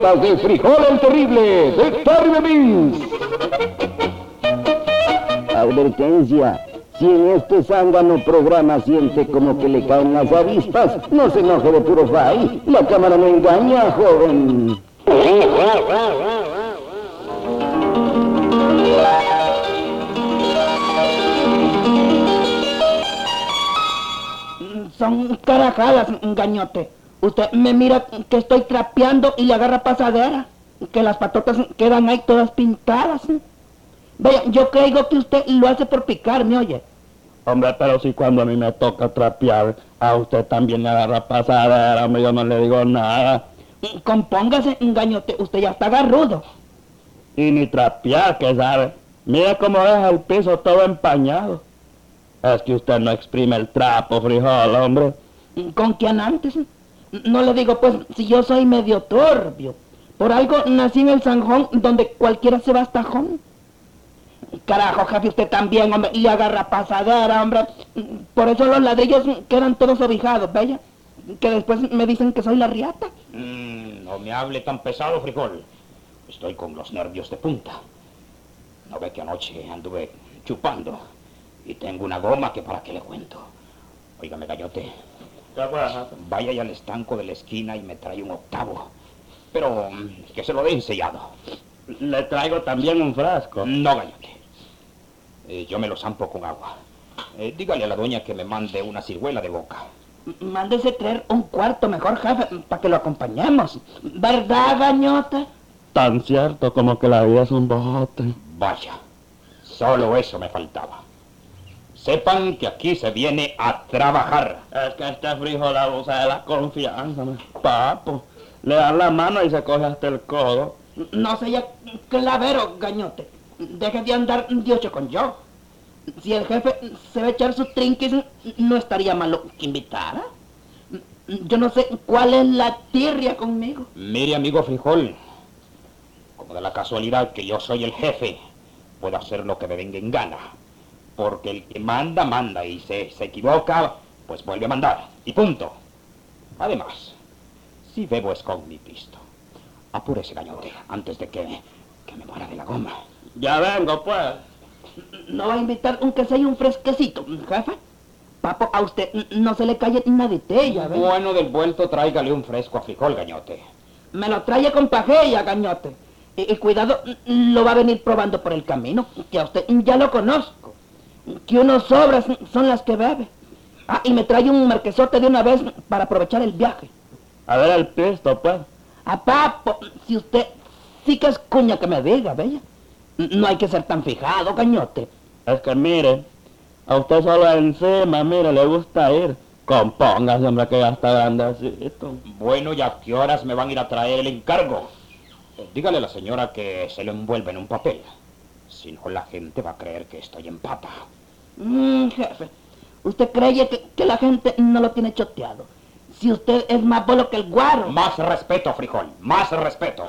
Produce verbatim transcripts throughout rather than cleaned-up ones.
De Frijol el Terrible, de Terry Beans. Advertencia. Si en este zángano programa siente como que le caen las avispas, no se enoje de puro fay. La cámara no engaña, joven. Son carajadas, gañote. Usted me mira que estoy trapeando y le agarra pasadera. Que las patotas quedan ahí todas pintadas. Vaya, yo creo que usted lo hace por picar, ¿me oye? Hombre, pero si cuando a mí me toca trapear, a usted también le agarra pasadera, hombre, yo no le digo nada. Compóngase, gañote, usted ya está agarrudo. Y ni trapear, que sabe. Mira cómo deja el piso todo empañado. Es que usted no exprime el trapo, Frijol, hombre. ¿Con quién antes? No le digo, pues, si yo soy medio turbio. Por algo nací en el Sanjón, donde cualquiera se va hasta tajón. Carajo, jefe, usted también, hombre, y agarra pasadera, hombre. Por eso los ladrillos quedan todos obijados, ¿vaya? Que después me dicen que soy la riata. Mm, no me hable tan pesado, Frijol. Estoy con los nervios de punta. ¿No ve que anoche anduve chupando? Y tengo una goma que para qué le cuento. Óigame, gallote. Vaya ya al estanco de la esquina y me trae un octavo. Pero que se lo dé sellado. Le traigo también un frasco. No, gallote. Eh, yo me lo zampo con agua. Eh, dígale a la doña que me mande una ciruela de boca. Mándese traer un cuarto mejor, jefe, para que lo acompañemos. ¿Verdad, gañota? Tan cierto como que la vida es un bote. Vaya, solo eso me faltaba. Sepan que aquí se viene a trabajar. Es que este Frijol abusa de la confianza, ¿no? Papo. Le dan la mano y se coge hasta el codo. No sea clavero, gañote. Deje de andar diocho con yo. Si el jefe se va a echar sus trinques, no estaría malo que invitara. Yo no sé cuál es la tirria conmigo. Mire, amigo Frijol, como de la casualidad que yo soy el jefe, puedo hacer lo que me venga en gana. Porque el que manda, manda, y se, se equivoca, pues vuelve a mandar, y punto. Además, si bebo es con mi pisto. Apúrese, gañote, antes de que, que me muera de la goma. Ya vengo, pues. ¿No va a invitar un queso y un fresquecito, jefe? Papo, a usted no se le cae una de tella, ¿ves? Bueno, del vuelto tráigale un fresco a Frijol, gañote. Me lo trae con pajella, gañote. Y, y cuidado, lo va a venir probando por el camino, que a usted ya lo conozco. Que unos sobras son las que bebe. Ah, y me trae un marquesote de una vez para aprovechar el viaje. A ver el pisto, pues. Ah, papo, si usted sí que es cuña que me diga, bella. No hay que ser tan fijado, gañote. Es que mire, a usted solo encima, mire, le gusta ir. Compóngase, hombre, que ya está grandecito. Bueno, ¿y a qué horas me van a ir a traer el encargo? Eh, dígale a la señora que se lo envuelve en un papel. Si no, la gente va a creer que estoy en pata. Mmm, jefe, ¿usted cree que, que la gente no lo tiene choteado? Si usted es más bolo que el guaro. Más respeto, Frijol, más respeto.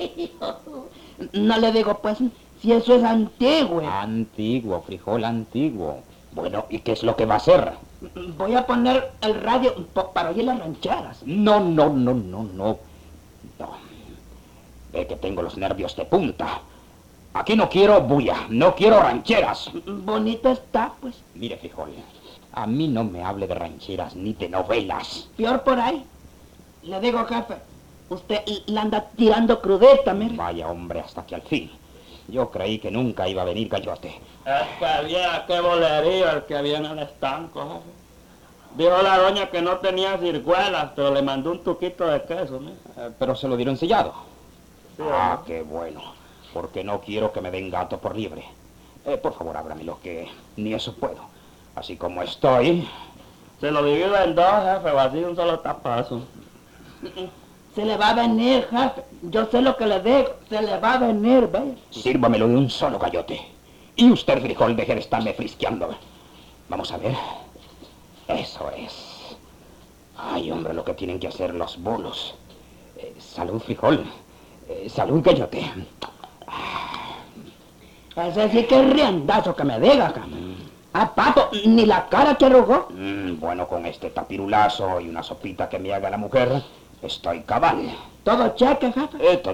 No le digo, pues, si eso es antiguo. Antiguo, Frijol, antiguo. Bueno, ¿y qué es lo que va a hacer? Voy a poner el radio para oír las rancheras. No, no, no, no, no. No. Ve que tengo los nervios de punta. Aquí no quiero bulla, no quiero rancheras. Bonita está, pues. Mire, Frijol, a mí no me hable de rancheras ni de novelas. Peor por ahí. Le digo, jefe, usted la anda tirando crudeta, mire. Vaya, hombre, hasta que al fin. Yo creí que nunca iba a venir gallote. Es que había, qué bolerío el que había en el estanco, jefe. Dijo la doña que no tenía ciruelas, pero le mandó un tuquito de queso, ¿no? Eh, pero se lo dieron sellado. Sí, Ah, ¿no? qué bueno, porque no quiero que me den gato por libre. Eh, por favor, ábramelo, que ni eso puedo. Así como estoy... Se lo divido en dos, jefe, o así un solo tapazo. Se le va a venir, jefe. Yo sé lo que le digo. Se le va a venir, ¿ves? Sírvamelo de un solo gallote. Y usted, Frijol, deje de estarme frisqueando. Vamos a ver. Eso es. Ay, hombre, lo que tienen que hacer los bolos. Eh, salud, Frijol. Eh, salud, gallote. Ese sí que es riendazo que me diga, cabrón. Ah, papo, ni la cara te arrugó. Mm, bueno, con este tapirulazo y una sopita que me haga la mujer, Estoy cabal. Todo cheque, jefe. Eh, todo